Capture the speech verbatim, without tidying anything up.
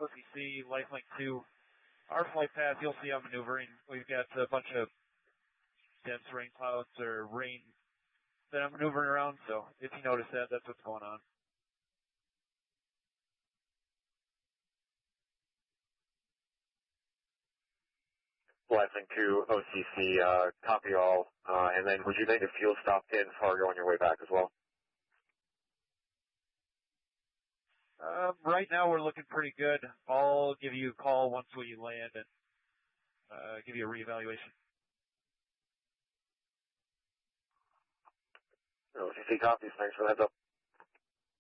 O C C, Lifelink two. Our flight path, you'll see I'm maneuvering. We've got a bunch of dense rain clouds or rain that I'm maneuvering around, so if you notice that, that's what's going on. Lifelink two, O C C, uh, copy all, uh, and then would you make a fuel stop in Fargo on your way back as well? Um, right now we're looking pretty good. I'll give you a call once we land and uh, give you a reevaluation. O C C copies, thanks for the heads up.